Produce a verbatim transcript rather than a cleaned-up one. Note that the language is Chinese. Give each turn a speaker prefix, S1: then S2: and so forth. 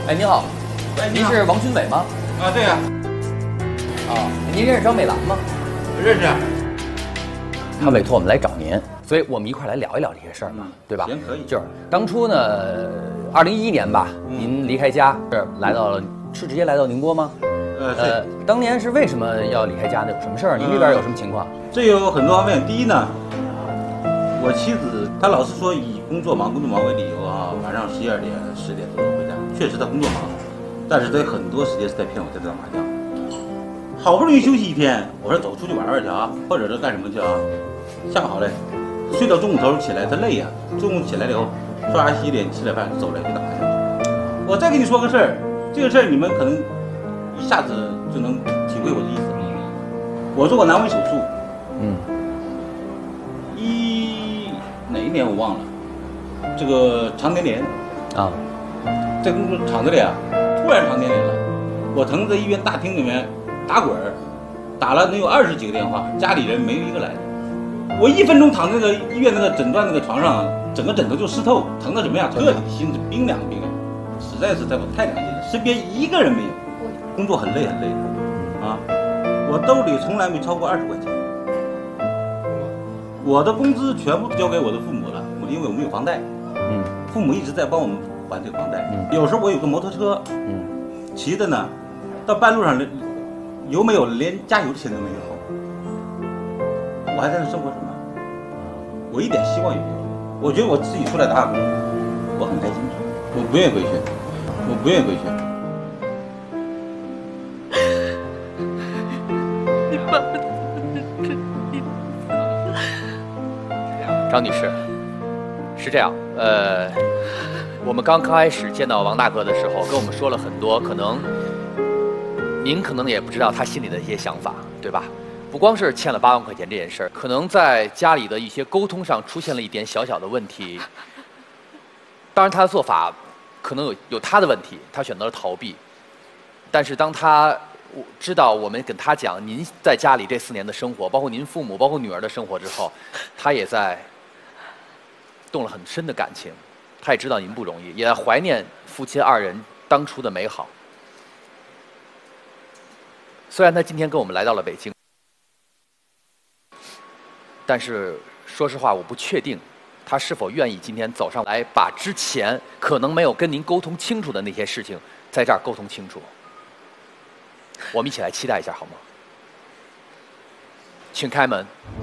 S1: 哎，您好，
S2: 哎，
S1: 您是王军伟吗？
S2: 啊，对呀、
S1: 啊，您认识张美兰吗？
S2: 认识啊。
S1: 他委托我们来找您，所以我们一块来聊一聊这些事儿嘛，对吧？
S2: 行，可以。
S1: 就是当初呢，二零一一年吧，
S2: 嗯
S1: 您离开家是来到了，是直接来到宁波吗？
S2: 呃，
S1: 呃
S2: 是，，
S1: 当年是为什么要离开家呢？有什么事儿？您这边有什么情况？
S2: 这有很多方面。第一呢，我妻子她老是说以工作忙、工作忙为理由啊，晚上十一二点、十点左右回家。确实她工作忙，但是她有很多时间是在骗我在这打麻将。好不容易休息一天，我说走出去玩玩去啊，或者是干什么去啊？想好嘞，睡到中午头起来她累呀、中午起来了以后刷牙洗脸吃点饭走了去打麻将。我再跟你说个事儿，这个事儿你们可能一下子就能体会我的意思。我做过阑尾手术，
S1: 嗯，
S2: 一哪一年我忘了，这个肠粘连，
S1: 啊，
S2: 在工作厂子里啊，突然肠粘连了，我疼在医院大厅里面打滚儿，打了能有二十几个电话，家里人没有一个来的。我一分钟躺在那个医院那个诊断那个床上，整个枕头就湿透，疼的什么呀？彻底心是冰凉冰凉，实在是太我太良心了，身边一个人没有，工作很累很累啊。我兜里从来没超过二十块钱，我的工资全部交给我的父母了，我因为我们有房贷，
S1: 嗯
S2: 父母一直在帮我们还这个房贷。
S1: 嗯
S2: 有时候我有个摩托车，
S1: 嗯，
S2: 骑的呢，到半路上连油没有了，连加油的钱都没有，我还在那生活什么？我一点希望也没有。我觉得我自己出来打打工，我很开心，我不愿意回去，我不愿意回去。
S1: 张女士，是这样，呃，我们刚刚开始见到王大哥的时候，跟我们说了很多，可能您可能也不知道他心里的一些想法，对吧？不光是欠了八万块钱这件事儿，可能在家里的一些沟通上出现了一点小小的问题。当然，他的做法可能有有他的问题，他选择了逃避。但是当他我知道我们跟他讲您在家里这四年的生活，包括您父母、包括女儿的生活之后，他也在动了很深的感情。他也知道您不容易，也在怀念夫妻二人当初的美好。虽然他今天跟我们来到了北京，但是说实话，我不确定他是否愿意今天走上来，把之前可能没有跟您沟通清楚的那些事情，在这儿沟通清楚。我们一起来期待一下好吗？请开门。